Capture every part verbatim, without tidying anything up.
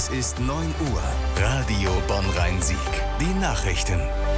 Es ist neun Uhr. Radio Bonn-Rhein-Sieg. Die Nachrichten.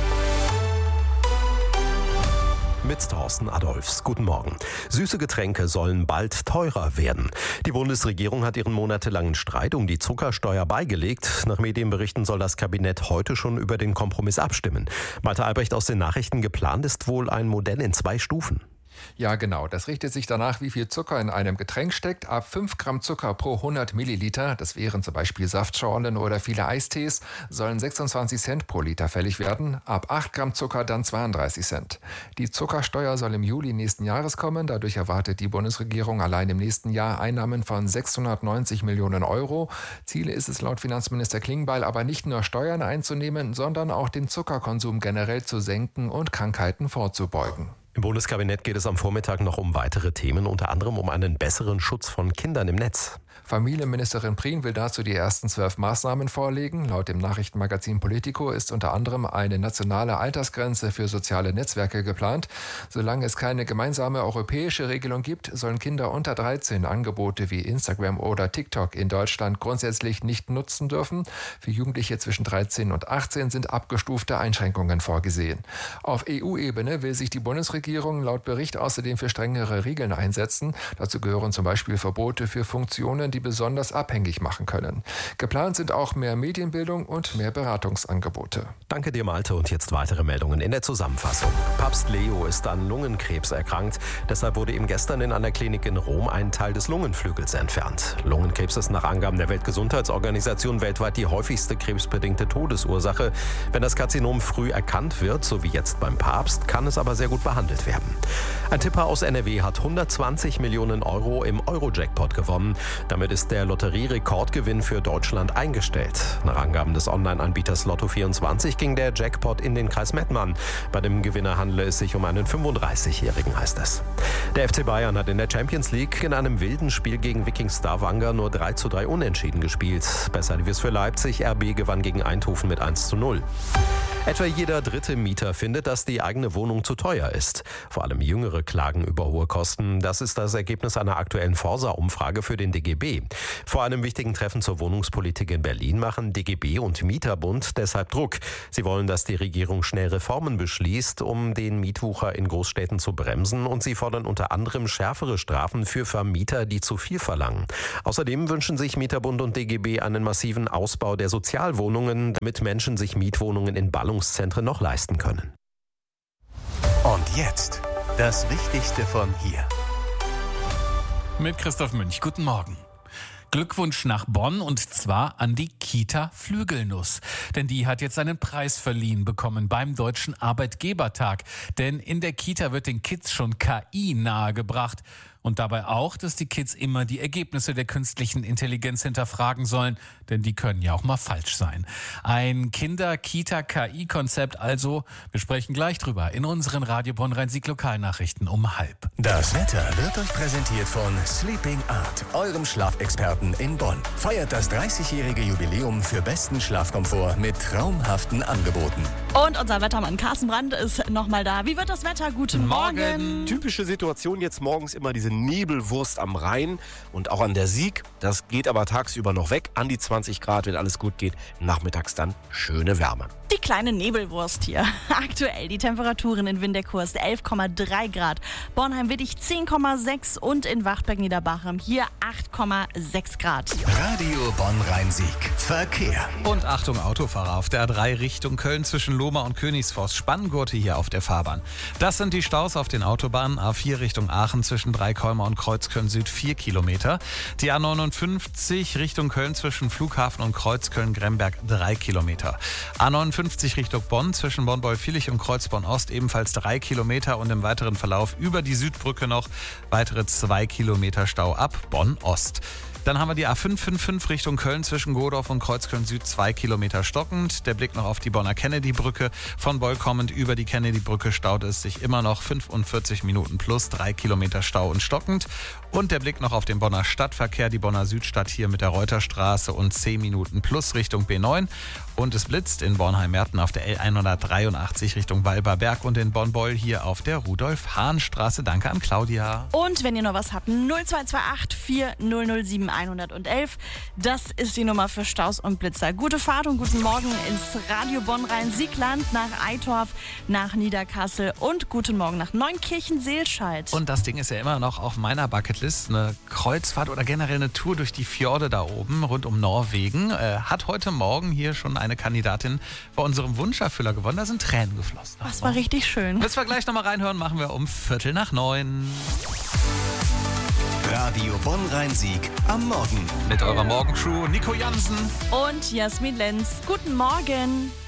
Mit Thorsten Adolfs. Guten Morgen. Süße Getränke sollen bald teurer werden. Die Bundesregierung hat ihren monatelangen Streit um die Zuckersteuer beigelegt. Nach Medienberichten soll das Kabinett heute schon über den Kompromiss abstimmen. Malte Albrecht aus den Nachrichten: Geplant ist wohl ein Modell in zwei Stufen. Ja, genau. Das richtet sich danach, wie viel Zucker in einem Getränk steckt. Ab fünf Gramm Zucker pro hundert Milliliter, das wären zum Beispiel Saftschorlen oder viele Eistees, sollen sechsundzwanzig Cent pro Liter fällig werden. Ab acht Gramm Zucker dann zweiunddreißig Cent. Die Zuckersteuer soll im Juli nächsten Jahres kommen. Dadurch erwartet die Bundesregierung allein im nächsten Jahr Einnahmen von sechshundertneunzig Millionen Euro. Ziel ist es laut Finanzminister Klingbeil aber nicht nur Steuern einzunehmen, sondern auch den Zuckerkonsum generell zu senken und Krankheiten vorzubeugen. Im Bundeskabinett geht es am Vormittag noch um weitere Themen, unter anderem um einen besseren Schutz von Kindern im Netz. Familienministerin Prien will dazu die ersten zwölf Maßnahmen vorlegen. Laut dem Nachrichtenmagazin Politico ist unter anderem eine nationale Altersgrenze für soziale Netzwerke geplant. Solange es keine gemeinsame europäische Regelung gibt, sollen Kinder unter dreizehn Angebote wie Instagram oder TikTok in Deutschland grundsätzlich nicht nutzen dürfen. Für Jugendliche zwischen dreizehn und achtzehn sind abgestufte Einschränkungen vorgesehen. Auf E U-Ebene will sich die Bundesregierung laut Bericht außerdem für strengere Regeln einsetzen. Dazu gehören zum Beispiel Verbote für Funktionen, die besonders abhängig machen können. Geplant sind auch mehr Medienbildung und mehr Beratungsangebote. Danke dir, Malte. Und jetzt weitere Meldungen in der Zusammenfassung. Papst Leo ist an Lungenkrebs erkrankt. Deshalb wurde ihm gestern in einer Klinik in Rom ein Teil des Lungenflügels entfernt. Lungenkrebs ist nach Angaben der Weltgesundheitsorganisation weltweit die häufigste krebsbedingte Todesursache. Wenn das Karzinom früh erkannt wird, so wie jetzt beim Papst, kann es aber sehr gut behandelt werden. Ein Tipper aus N R W hat hundertzwanzig Millionen Euro im Euro-Jackpot gewonnen. Damit ist der Lotterierekordgewinn für Deutschland eingestellt. Nach Angaben des Online-Anbieters Lotto vierundzwanzig ging der Jackpot in den Kreis Mettmann. Bei dem Gewinner handele es sich um einen fünfunddreißigjährigen, heißt es. Der F C Bayern hat in der Champions League in einem wilden Spiel gegen Viking Stavanger nur drei zu drei unentschieden gespielt. Besser lief es für Leipzig. R B gewann gegen Eindhoven mit eins zu null. Etwa jeder dritte Mieter findet, dass die eigene Wohnung zu teuer ist. Vor allem Jüngere klagen über hohe Kosten. Das ist das Ergebnis einer aktuellen Forsa-Umfrage für den D G B. Vor einem wichtigen Treffen zur Wohnungspolitik in Berlin machen D G B und Mieterbund deshalb Druck. Sie wollen, dass die Regierung schnell Reformen beschließt, um den Mietwucher in Großstädten zu bremsen. Und sie fordern unter anderem schärfere Strafen für Vermieter, die zu viel verlangen. Außerdem wünschen sich Mieterbund und D G B einen massiven Ausbau der Sozialwohnungen, damit Menschen sich Mietwohnungen in Ballungszentren noch leisten können. Und jetzt das Wichtigste von hier. Mit Christoph Münch. Guten Morgen. Glückwunsch nach Bonn, und zwar an die Kita Flügelnuss. Denn die hat jetzt einen Preis verliehen bekommen beim Deutschen Arbeitgebertag. Denn in der Kita wird den Kids schon K I nahegebracht. Und dabei auch, dass die Kids immer die Ergebnisse der künstlichen Intelligenz hinterfragen sollen, denn die können ja auch mal falsch sein. Ein Kinder-Kita-K I-Konzept also. Wir sprechen gleich drüber in unseren Radio Bonn-Rhein-Sieg Lokalnachrichten um halb. Das Wetter wird euch präsentiert von Sleeping Art, eurem Schlafexperten in Bonn. Feiert das dreißigjährige Jubiläum für besten Schlafkomfort mit traumhaften Angeboten. Und unser Wettermann Carsten Brandt ist nochmal da. Wie wird das Wetter? Guten Morgen. Morgen. Typische Situation jetzt morgens immer diese Nebelwurst am Rhein und auch an der Sieg. Das geht aber tagsüber noch weg, an die zwanzig Grad, wenn alles gut geht. Nachmittags dann schöne Wärme. Die kleine Nebelwurst hier. Aktuell die Temperaturen in Windekurst elf Komma drei Grad. Bornheim-Wittich zehn Komma sechs und in Wachtberg-Niederbachem hier acht Komma sechs Grad. Radio Bonn-Rhein-Sieg. Verkehr. Und Achtung Autofahrer auf der A drei Richtung Köln zwischen Lohmar und Königsforst. Spanngurte hier auf der Fahrbahn. Das sind die Staus auf den Autobahnen. A vier Richtung Aachen zwischen Dreikolmer und Kreuzköln Süd vier Kilometer. Die A neunundfünfzig Richtung Köln zwischen Flughafen und Kreuzköln-Gremberg drei Kilometer. A neunundfünfzig Richtung Bonn zwischen Bonn-Beuvillich und Kreuzborn-Ost ebenfalls drei Kilometer und im weiteren Verlauf über die Südbrücke noch weitere zwei Kilometer Stau ab Bonn-Ost. Dann haben wir die A fünf fünf fünf Richtung Köln zwischen Godorf und Kreuzköln Süd zwei Kilometer stockend. Der Blick noch auf die Bonner Kennedy-Brücke. Von Beul kommend über die Kennedy-Brücke staut es sich immer noch fünfundvierzig Minuten plus drei Kilometer Stau und stockend. Und der Blick noch auf den Bonner Stadtverkehr, die Bonner Südstadt hier mit der Reuterstraße und zehn Minuten plus Richtung B neun. Und es blitzt in Bornheim-Merten auf der L hundertdreiundachtzig Richtung Walberberg und in Bonn-Beul hier auf der Rudolf-Hahn-Straße. Danke an Claudia. Und wenn ihr noch was habt, null zwei zwei acht vier null null sieben hundertelf. Das ist die Nummer für Staus und Blitzer. Gute Fahrt und guten Morgen ins Radio Bonn rein, Siegland, nach Eitorf, nach Niederkassel und guten Morgen nach Neunkirchen-Seelscheid. Und das Ding ist ja immer noch auf meiner Bucketlist, eine Kreuzfahrt oder generell eine Tour durch die Fjorde da oben rund um Norwegen. Äh, hat heute Morgen hier schon eine Kandidatin bei unserem Wunscherfüller gewonnen. Da sind Tränen geflossen. Das war richtig schön. Bis wir gleich nochmal reinhören, machen wir um Viertel nach neun. Radio Bonn Rhein-Sieg am Morgen. Mit eurer Morgencrew Nico Jansen Und Jasmin Lenz. Guten Morgen.